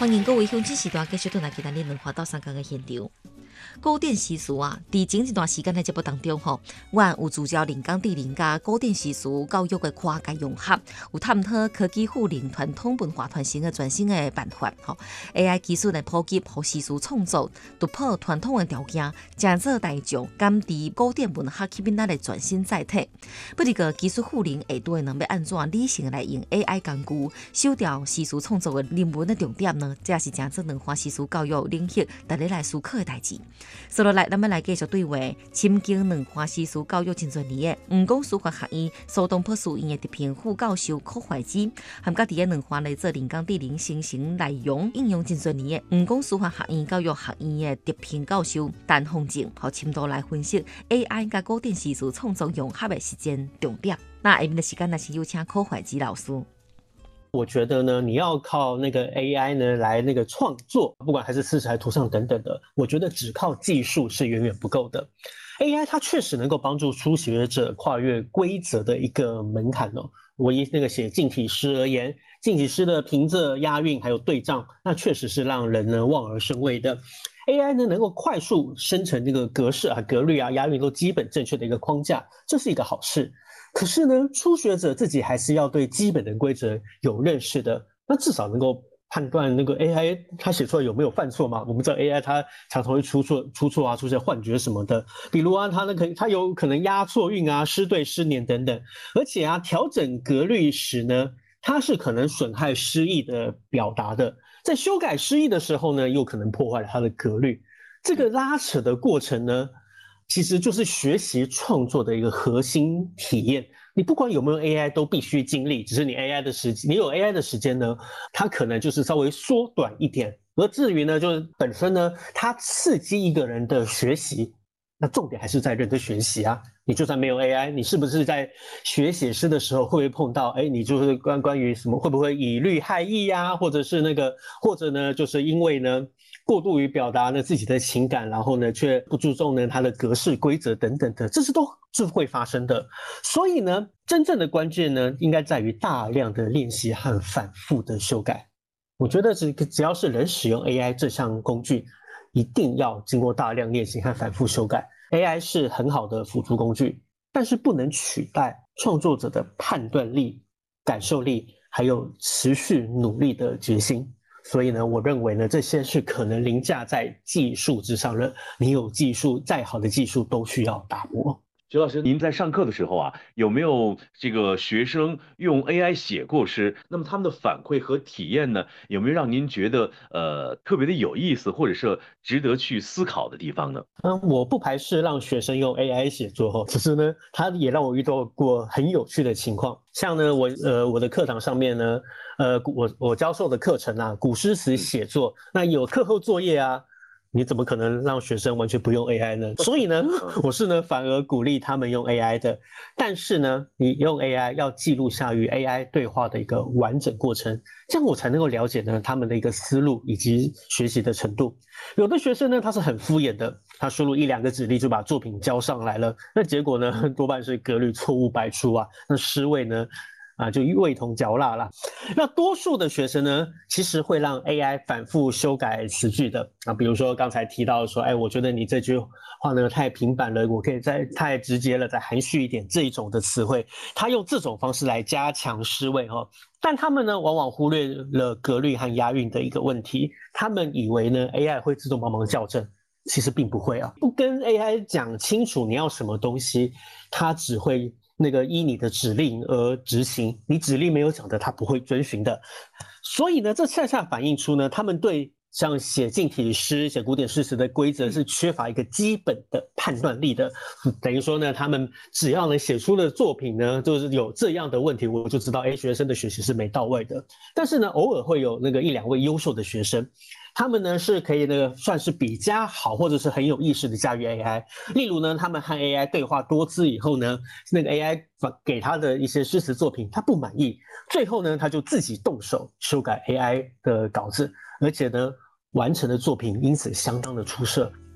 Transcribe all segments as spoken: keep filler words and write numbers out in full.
欢迎各位乡亲时段继续转来其他恁文化到三江的现场。古典诗词啊，伫前一段时间的节目当中吼，我有聚焦人工智能甲古典诗词教育的跨界融合，有探讨科技赋能传统文化传承的全新的办法。吼 ，A I 技术的普及，互诗词创作突破传统的条件，正做大众甘持古典文学起面仔的全新载体。不过个技术赋能下对呢，要安怎理性来用 A I 工具，收掉诗词创作的人文的重点呢？这也是正做文化诗词教育领域大家来思考的代志。接落来，咱们来继续对话深耕文化诗词教育真侪年的吴公书法学院苏东坡书院的特聘副教授柯怀之，含甲伫个文化内做人工智能生成内容应用真侪年的吴公书法学院教育学院的特聘教授陈凤静，和深度来分析 A I 甲古典诗词创作融合的实践重点。那下面的时间，那是有请柯怀之老师。 我觉得呢，你要靠那个 A I 呢来那个创作，不管还是诗词、还图像等等的，我觉得只靠技术是远远不够的。A I 它确实能够帮助初学者跨越规则的一个门槛哦。我以那个写近体诗而言，近体诗的平仄、押韵还有对仗，那确实是让人呢望而生畏的。A I 呢能够快速生成这个格式啊、格律啊、押韵都基本正确的一个框架，这是一个好事。可是呢，初学者自己还是要对基本的规则有认识的，那至少能够判断那个 A I 它写出来有没有犯错嘛？我们知道 A I 它常常会出错、出错啊，出现幻觉什么的。比如啊，它那可它有可能押错韵啊、诗对诗年等等。而且啊，调整格律时呢，它是可能损害诗意的表达的。在修改诗意的时候呢，又可能破坏了它的格律。这个拉扯的过程呢，其实就是学习创作的一个核心体验。你不管有没有 A I 都必须经历，只是你 A I 的时间，你有 A I 的时间呢，它可能就是稍微缩短一点。而至于呢，就是本身呢，它刺激一个人的学习，那重点还是在人的学习啊。你就算没有 A I， 你是不是在学写诗的时候会不会碰到？哎，你就是关关于什么会不会以律害义呀，或者是那个，或者呢，就是因为呢过度于表达呢自己的情感，然后呢却不注重呢它的格式规则等等的，这是都是会发生的。所以呢，真正的关键呢，应该在于大量的练习和反复的修改。我觉得只只要是人使用 A I 这项工具，一定要经过大量练习和反复修改。A I 是很好的辅助工具，但是不能取代创作者的判断力、感受力，还有持续努力的决心。所以呢，我认为呢，这些是可能凌驾在技术之上的。你有技术，再好的技术都需要打磨。 徐老师，您在上课的时候啊，有没有这个学生用 A I 写过诗？那么他们的反馈和体验呢，有没有让您觉得呃特别的有意思，或者是值得去思考的地方呢？ 嗯，我不排斥让学生用 A I 写作，只是呢，他也让我遇到过很有趣的情况。像呢，我呃我的课堂上面呢，呃我我教授的课程啊，古诗词写作，那有课后作业啊。你怎么可能让学生完全不用 A I 呢？所以呢，我是呢反而鼓励他们用 A I 的。但是呢，你用 A I 要记录下与 A I 对话的一个完整过程，这样我才能够了解呢他们的一个思路以及学习的程度。有的学生呢，他是很敷衍的，他输入一两个指令就把作品交上来了，那结果呢，多半是格律错误百出啊，那诗味呢？啊，就味同嚼蜡啦。那多数的学生呢，其实会让 A I 反复修改词句的啊，比如说刚才提到说，哎，我觉得你这句话呢太平板了，我可以再太直接了，再含蓄一点，这一种的词汇，他用这种方式来加强诗味哦。但他们呢，往往忽略了格律和押韵的一个问题，他们以为呢 A I 会自动帮忙校正。其实并不会啊，不跟 A I 讲清楚你要什么东西，它只会那个依你的指令而执行，你指令没有讲的，它不会遵循的。所以呢，这恰恰反映出呢，他们对像写近体诗、写古典诗词的规则是缺乏一个基本的判断力的。等于说呢，他们只要能写出的作品呢，就是有这样的问题，我就知道，哎，学生的学习是没到位的。但是呢，偶尔会有那个一两位优秀的学生。他们呢是可以那个算是比较好，或者是很有意识的驾驭 A I。例如呢，他们和 A I 对话多次以后呢，那个 A I 给他的一些诗词作品，他不满意，最后呢，他就自己动手修改 A I 的稿子，而且呢，完成的作品因此相当的出色。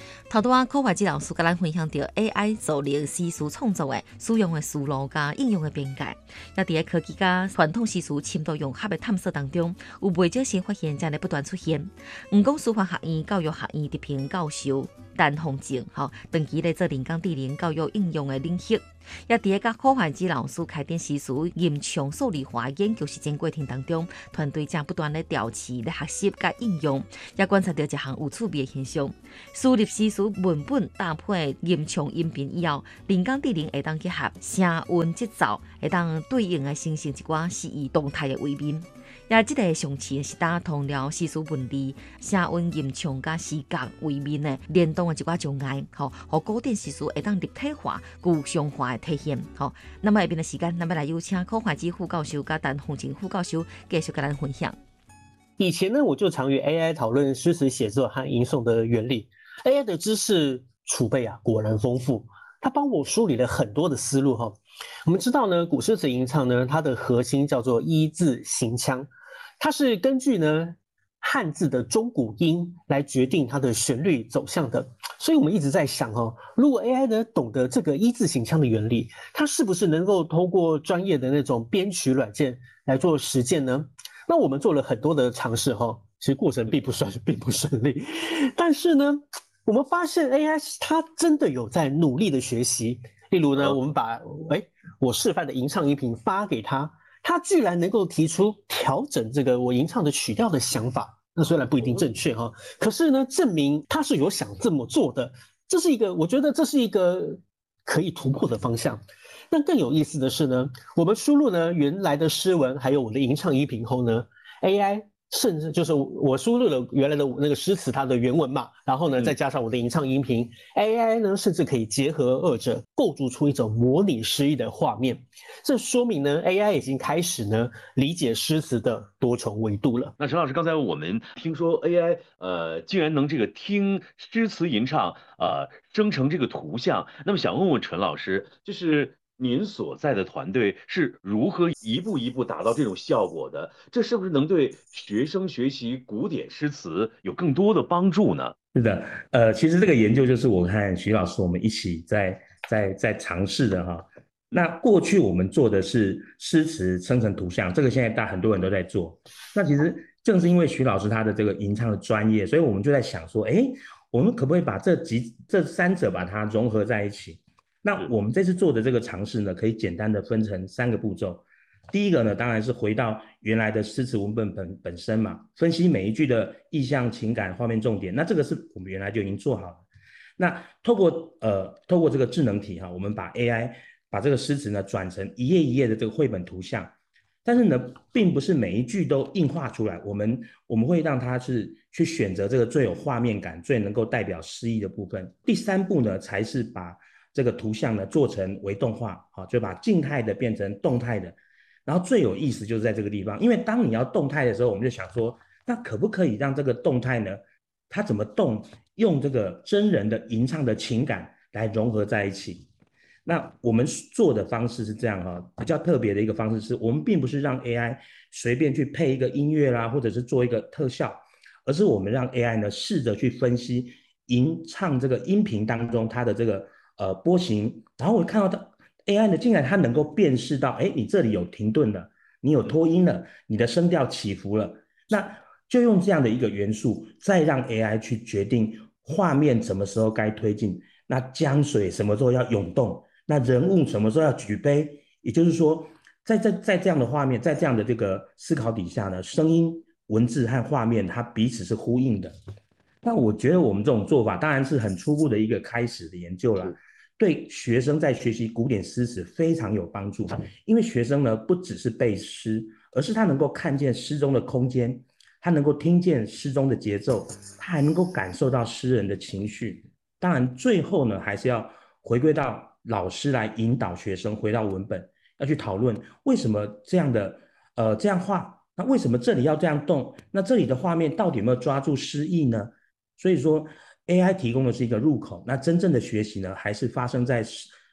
头拄仔柯怀基老师甲咱分享到 A I 助力诗词创作的使用的思路甲应用的边界，也伫咧科技甲传统诗词深度融合的探索当中，有未少新发现正在不断出现。毋讲师范学院、教育学院直评教授陈宏正，吼，长期咧做人工智能教育应用的领域，也伫咧甲柯怀基老师开展诗词吟唱数理化研究实践过程当中，团队正不断咧调试咧学习甲应用，也观察到一项有趣味的现象：输入诗词文本搭配吟唱音频以后，人工智能会当结合声韵节奏，会当对应的生成一寡诗意动态的画面。也即个上次是打通了诗词文理、声韵吟唱甲视觉画面的联动的一寡障碍，吼，和古典诗词会当立体化、具象化的体现，吼。那么下边的时间，咱要来邀请柯怀基副教授甲陈宏正副教授继续跟咱分享。 以前呢，我就常与 A I 讨论诗词写作和吟诵的原理。A I 的知识储备啊，果然丰富，它帮我梳理了很多的思路哈。我们知道呢，古诗词吟唱呢，它的核心叫做一字行腔，它是根据呢汉字的中古音来决定它的旋律走向的。所以我们一直在想哦，如果 A I 呢懂得这个一字行腔的原理，它是不是能够通过专业的那种编曲软件来做实践呢？那我们做了很多的尝试哈，其实过程并不顺并不顺利，但是呢，我们发现 A I 它真的有在努力的学习。例如呢，我们把哎我示范的吟唱音频发给他，他居然能够提出调整这个我吟唱的曲调的想法。那虽然不一定正确哈，可是呢，证明他是有想这么做的。这是一个，我觉得这是一个可以突破的方向。但更有意思的是呢，我们输入呢原来的诗文，还有我的吟唱音频后呢 ，A I 甚至就是我输入了原来的那个诗词它的原文嘛，然后呢再加上我的吟唱音频、嗯、，A I 呢甚至可以结合二者，构筑出一种模拟诗意的画面。这说明呢 ，A I 已经开始呢理解诗词的多重维度了。 那陈老师，刚才我们听说 A I 呃竟然能这个听诗词吟唱呃生成这个图像，那么想问问陈老师，就是您所在的团队是如何一步一步达到这种效果的？这是不是能对学生学习古典诗词有更多的帮助呢？ 是的，呃，其实这个研究就是我和徐老师我们一起在在在尝试的哈。那过去我们做的是诗词生成图像，这个现在大很多人都在做。那其实正是因为徐老师他的这个吟唱的专业，所以我们就在想说，哎，我们可不可以把这几这三者把它融合在一起？那我们这次做的这个尝试呢，可以简单的分成三个步骤。第一个呢，当然是回到原来的诗词文本本本身嘛，分析每一句的意象、情感、画面重点。那这个是我们原来就已经做好了。那透过呃透过这个智能体哈，我们把 A I 把这个诗词呢转成一页一页的这个绘本图像。但是呢，并不是每一句都印画出来，我们我们会让它是去选择这个最有画面感、最能够代表诗意的部分。第三步呢，才是把这个图像呢做成微动画，好，就把静态的变成动态的。然后最有意思就是在这个地方，因为当你要动态的时候，我们就想说，那可不可以让这个动态呢，它怎么动，用这个真人的吟唱的情感来融合在一起。那我们做的方式是这样哈，比较特别的一个方式是，我们并不是让 A I 随便去配一个音乐啦，或者是做一个特效，而是我们让 A I 呢试着去分析吟唱这个音频当中它的这个呃波形，然后我看到它 A I 呢竟然它能够辨识到，哎，你这里有停顿了，你有拖音了，你的声调起伏了，那就用这样的一个元素，再让 A I 去决定画面什么时候该推进，那江水什么时候要涌动。那人物什么时候要举杯？也就是说，在在在这样的画面，在这样的这个思考底下呢，声音、文字和画面它彼此是呼应的。那我觉得我们这种做法当然是很初步的一个开始的研究了，对学生在学习古典诗词非常有帮助。因为学生呢不只是背诗，而是他能够看见诗中的空间，他能够听见诗中的节奏，他还能够感受到诗人的情绪。当然，最后呢还是要回归到老师来引导学生回到文本，要去讨论为什么这样的呃这样画，那为什么这里要这样动？那这里的画面到底有没有抓住诗意呢？所以说 A I 提供的是一个入口，那真正的学习呢，还是发生在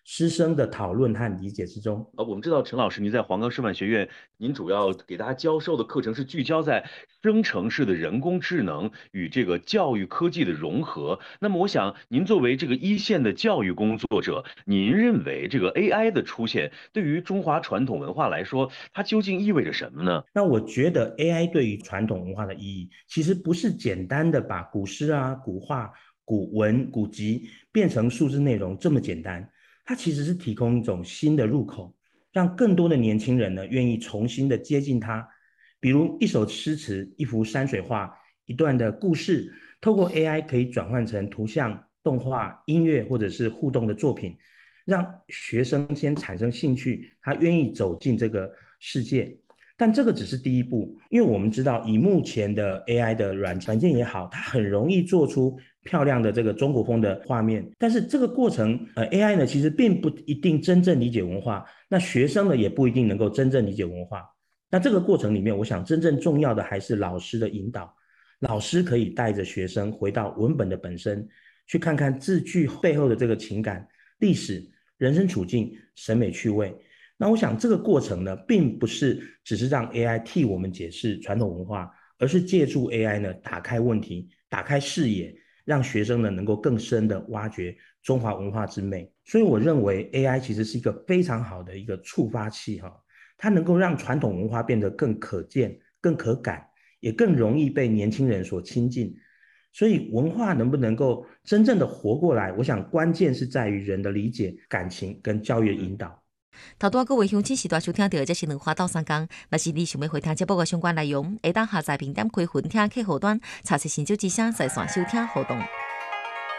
师生的讨论和理解之中。 呃，我们知道陈老师您在黄冈师范学院，您主要给大家教授的课程是聚焦在生成式的人工智能与这个教育科技的融合。那么我想您作为这个一线的教育工作者，您认为这个 A I 的出现对于中华传统文化来说，它究竟意味着什么呢？ 那我觉得 A I 对于传统文化的意义，其实不是简单的把古诗啊、古画、古文、古籍变成数字内容这么简单，它其实是提供一种新的入口，让更多的年轻人呢愿意重新的接近它。比如一首诗词、一幅山水画、一段的故事，透过 A I 可以转换成图像、动画、音乐或者是互动的作品，让学生先产生兴趣，他愿意走进这个世界。但这个只是第一步，因为我们知道以目前的 A I 的软软件也好，它很容易做出漂亮的这个中国风的画面，但是这个过程呃 A I 呢其实并不一定真正理解文化，那学生呢也不一定能够真正理解文化。那这个过程里面，我想真正重要的还是老师的引导，老师可以带着学生回到文本的本身，去看看字句背后的这个情感、历史、人生处境、审美趣味。那我想这个过程呢，并不是只是让 A I 替我们解释传统文化，而是借助 A I 呢，打开问题，打开视野，让学生呢能够更深的挖掘中华文化之美。所以我认为 A I 其实是一个非常好的一个触发器哈，它能够让传统文化变得更可见、更可感，也更容易被年轻人所亲近。所以文化能不能够真正的活过来，我想关键是在于人的理解、感情跟教育的引导。 头拄各位乡亲时代收听到，这是两花斗三讲。若是你想要回听节目的相关内容，会当下载并点开分听客户端，查实新旧之声在线收听互动。